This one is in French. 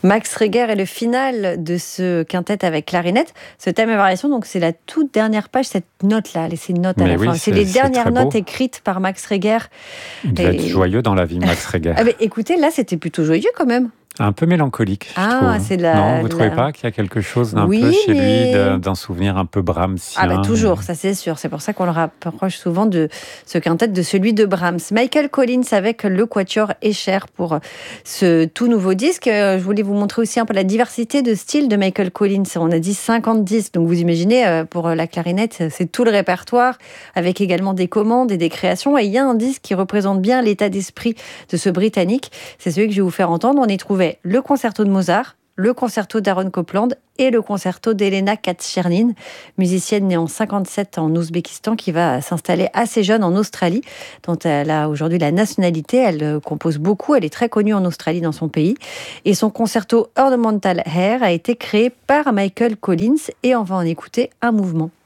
Max Reger est le final de ce quintet avec clarinette. Ce thème et variation, donc c'est la toute dernière page, cette note-là, ces notes à la fin. C'est les dernières notes écrites par Max Reger. Il devait être joyeux dans la vie, Max Reger. Ah, mais écoutez, là, c'était plutôt joyeux quand même. Un peu mélancolique, je trouve. Non, vous ne trouvez pas qu'il y a quelque chose d'un peu chez lui, d'un souvenir un peu brahmsien? Ah bah toujours, ça c'est sûr. C'est pour ça qu'on le rapproche souvent de ce quintet de celui de Brahms. Michael Collins avec le quatuor Escher pour ce tout nouveau disque. Je voulais vous montrer aussi un peu la diversité de style de Michael Collins. On a dit 50 disques, donc vous imaginez, pour la clarinette, c'est tout le répertoire, avec également des commandes et des créations. Et il y a un disque qui représente bien l'état d'esprit de ce Britannique. C'est celui que je vais vous faire entendre. On y trouvait le concerto de Mozart, le concerto d'Aaron Copland et le concerto d'Elena Katchernin, musicienne née en 57 en Ouzbékistan, qui va s'installer assez jeune en Australie, dont elle a aujourd'hui la nationalité. Elle compose beaucoup, elle est très connue en Australie, dans son pays. Et son concerto Ornamental Air a été créé par Michael Collins, et on va en écouter un mouvement.